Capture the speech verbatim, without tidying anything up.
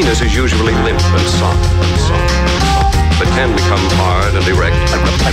surface is usually limp and soft, and soft, and soft, but can become hard and erect.